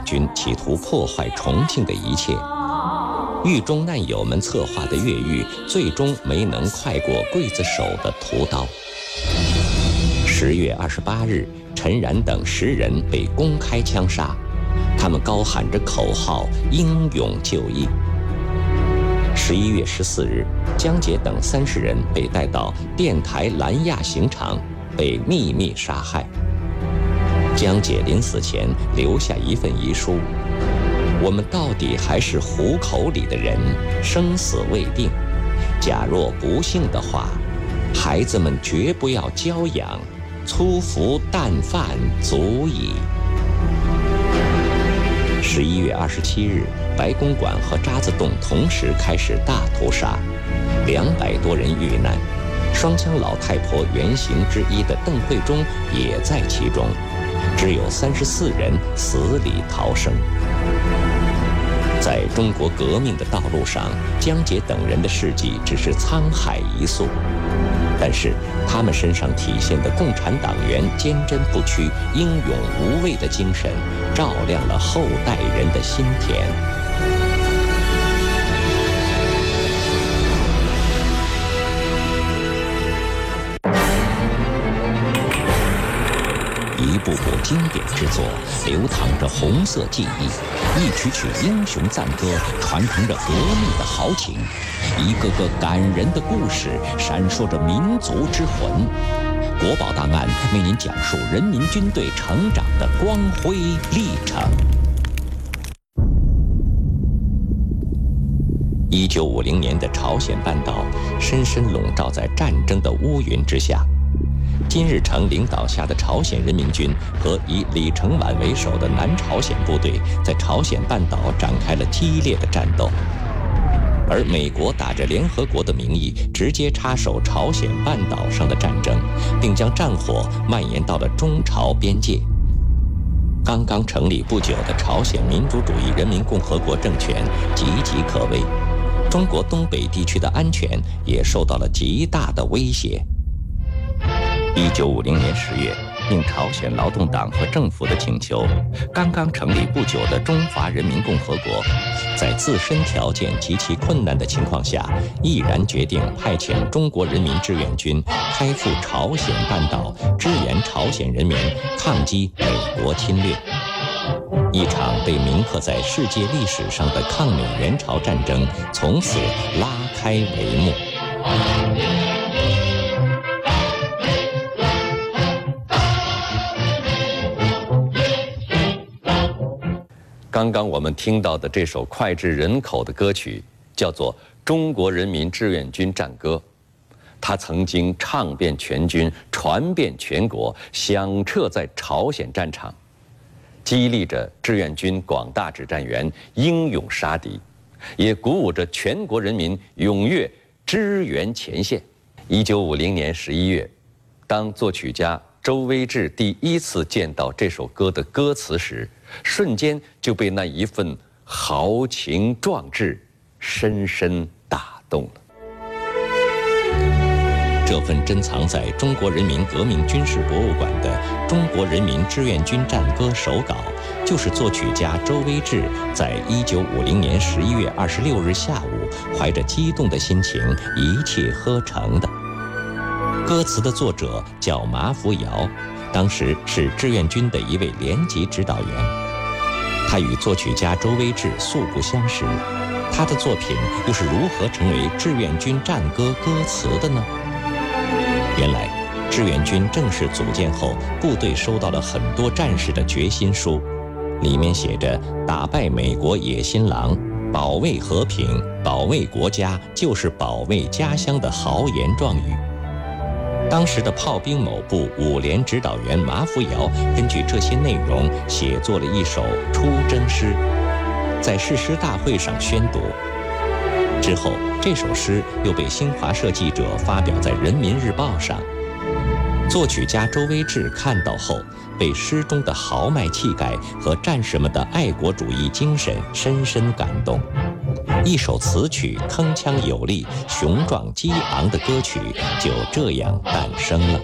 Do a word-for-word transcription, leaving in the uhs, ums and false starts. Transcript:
军企图破坏重庆的一切。狱中难友们策划的越狱，最终没能快过刽子手的屠刀。十月二十八日，陈然等十人被公开枪杀，他们高喊着口号英勇就义。十一月十四日，江姐等三十人被带到电台兰亚刑场，被秘密杀害。江姐临死前留下一份遗书：我们到底还是虎口里的人，生死未定。假若不幸的话，孩子们绝不要娇养，粗服淡饭足矣。十一月二十七日，白公馆和渣滓洞同时开始大屠杀，两百多人遇难。双枪老太婆原型之一的邓慧中也在其中，只有三十四人死里逃生。在中国革命的道路上，江姐等人的事迹只是沧海一粟，但是他们身上体现的共产党员坚贞不屈、英勇无畏的精神，照亮了后代人的心田。一部部经典之作，流淌着红色记忆；一曲曲英雄赞歌，传承着革命的豪情；一个个感人的故事，闪烁着民族之魂。国宝档案为您讲述人民军队成长的光辉历程。一九五零年的朝鲜半岛深深笼罩在战争的乌云之下。金日成领导下的朝鲜人民军和以李承晚为首的南朝鲜部队在朝鲜半岛展开了激烈的战斗，而美国打着联合国的名义直接插手朝鲜半岛上的战争，并将战火蔓延到了中朝边界。刚刚成立不久的朝鲜民主主义人民共和国政权岌岌可危，中国东北地区的安全也受到了极大的威胁。一九五零年十月，应朝鲜劳动党和政府的请求，刚刚成立不久的中华人民共和国，在自身条件极其困难的情况下，毅然决定派遣中国人民志愿军开赴朝鲜半岛，支援朝鲜人民抗击美国侵略。一场被铭刻在世界历史上的抗美援朝战争从此拉开帷幕。刚刚我们听到的这首脍炙人口的歌曲叫做《中国人民志愿军战歌》，它曾经唱遍全军，传遍全国，响彻在朝鲜战场，激励着志愿军广大指战员英勇杀敌，也鼓舞着全国人民踊跃支援前线。一九五零年十一月，当作曲家周威志第一次见到这首歌的歌词时，瞬间就被那一份豪情壮志深深打动了。这份珍藏在中国人民革命军事博物馆的《中国人民志愿军战歌》手稿，就是作曲家周威志在一九五零年十一月二十六日下午，怀着激动的心情一气呵成的。歌词的作者叫马福尧，当时是志愿军的一位连级指导员。他与作曲家周威志素不相识，他的作品又是如何成为志愿军战歌歌词的呢？原来，志愿军正式组建后，部队收到了很多战士的决心书，里面写着“打败美国野心狼，保卫和平，保卫国家就是保卫家乡”的豪言壮语。当时的炮兵某部五连指导员马福尧根据这些内容写作了一首出征诗，在誓师大会上宣读。之后，这首诗又被新华社记者发表在《人民日报》上。作曲家周威志看到后，被诗中的豪迈气概和战士们的爱国主义精神深深感动。一首词曲铿锵有力、雄壮激昂的歌曲就这样诞生了。